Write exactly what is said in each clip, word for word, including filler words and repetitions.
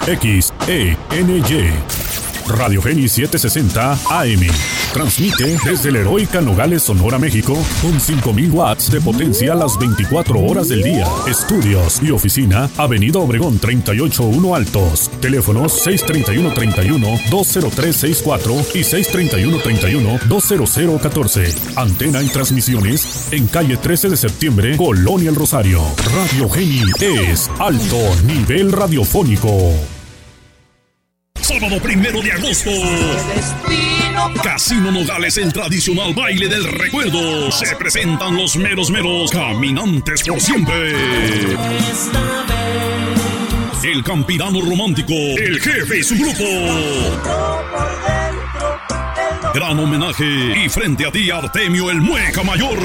X E N Y. Radio Geni setecientos sesenta A M. Transmite desde la heroica Nogales, Sonora, México, con cinco mil watts de potencia las veinticuatro horas del día. Estudios y oficina, Avenida Obregón treinta y ocho uno Altos. Teléfonos seis treinta y uno, treinta y uno, dos cero tres sesenta y cuatro y seis treinta y uno, treinta y uno, dos cero cero catorce. Antena y transmisiones en calle trece de septiembre, Colonia El Rosario. Radio Geni es alto nivel radiofónico. Sábado primero de agosto. Casino Nogales, el tradicional baile del recuerdo. Se presentan los meros meros caminantes por siempre. El Campirano Romántico, el jefe y su grupo. Gran homenaje y frente a ti Artemio el Mueca Mayor.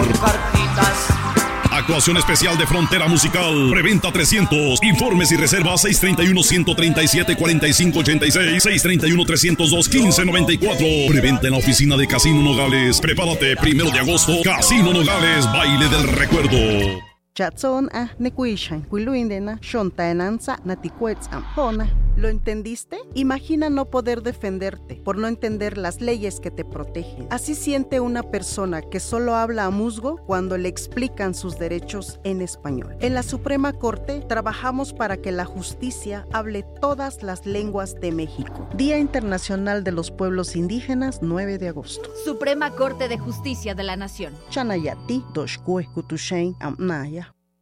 Actuación especial de Frontera Musical. Preventa trescientos. Informes y reservas seis treinta y uno, ciento treinta y siete, cuarenta y cinco ochenta y seis. seis treinta y uno, trescientos dos, quince noventa y cuatro. Preventa en la oficina de Casino Nogales. Prepárate, primero de agosto. Casino Nogales, baile del recuerdo. Chatson a nekuishan kuiluindena shontaenanza naticuetz ampona. ¿Lo entendiste? Imagina no poder defenderte por no entender las leyes que te protegen. Así siente una persona que solo habla a musgo cuando le explican sus derechos en español. En la Suprema Corte trabajamos para que la justicia hable todas las lenguas de México. Día Internacional de los Pueblos Indígenas, nueve de agosto. Suprema Corte de Justicia de la Nación. Chanayati, Doshkue, Kutushain, Amnaya.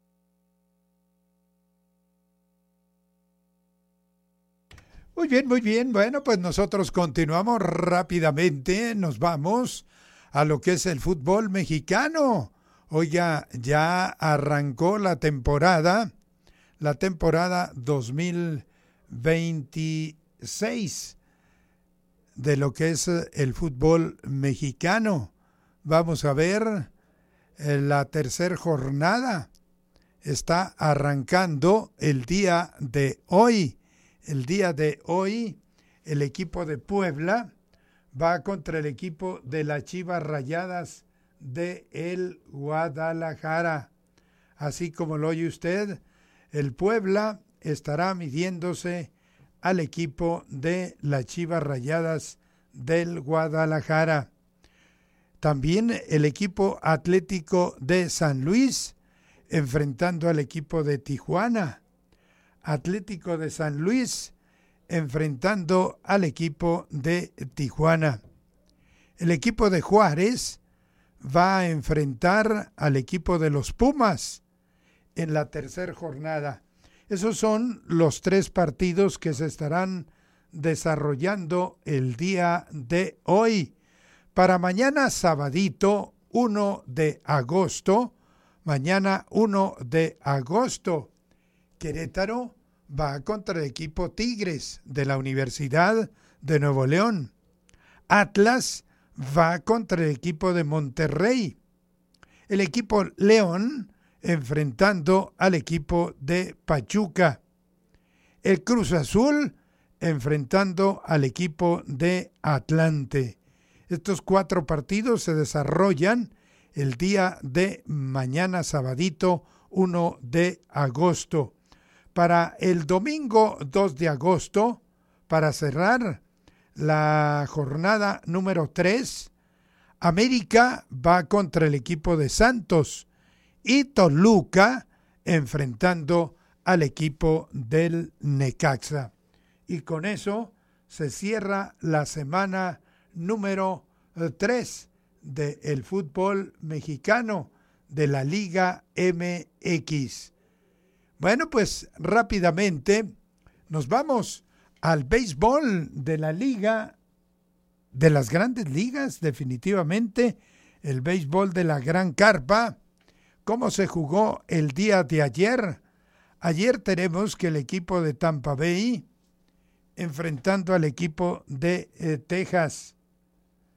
Muy bien, muy bien. Bueno, pues nosotros continuamos rápidamente. Nos vamos a lo que es el fútbol mexicano. Oiga, ya arrancó la temporada, la temporada dos mil veintiséis de lo que es el fútbol mexicano. Vamos a ver eh, la tercera jornada. Está arrancando el día de hoy. El día de hoy, el equipo de Puebla va contra el equipo de las Chivas Rayadas de el Guadalajara. Así como lo oye usted, el Puebla estará midiéndose al equipo de las Chivas Rayadas del Guadalajara. También el equipo Atlético de San Luis enfrentando al equipo de Tijuana. Atlético de San Luis enfrentando al equipo de Tijuana. El equipo de Juárez va a enfrentar al equipo de los Pumas en la tercera jornada. Esos son los tres partidos que se estarán desarrollando el día de hoy. Para mañana sabadito uno de agosto, mañana uno de agosto, Querétaro va contra el equipo Tigres de la Universidad de Nuevo León. Atlas va contra el equipo de Monterrey. El equipo León enfrentando al equipo de Pachuca. El Cruz Azul enfrentando al equipo de Atlante. Estos cuatro partidos se desarrollan el día de mañana sabadito uno de agosto. Para el domingo dos de agosto, para cerrar la jornada número tres, América va contra el equipo de Santos y Toluca enfrentando al equipo del Necaxa. Y con eso se cierra la semana número tres del fútbol mexicano de la Liga M X. Bueno, pues rápidamente nos vamos al béisbol de la liga, de las grandes ligas, definitivamente, el béisbol de la Gran Carpa. ¿Cómo se jugó el día de ayer? Ayer tenemos que el equipo de Tampa Bay enfrentando al equipo de eh, Texas.